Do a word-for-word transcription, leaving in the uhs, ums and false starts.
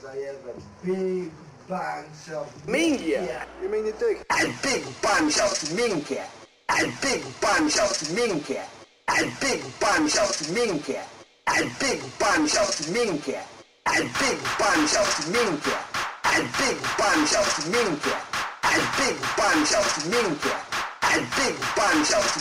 Because I have a big bunch of Minchia! You mean you dig? A big bunch of minchia. A big bunch of minchia. A big bunch of minchia. A big bunch of minchia. A big bunch of minchia. A big bunch of minchia. A big bunch of minchia. A big bunch of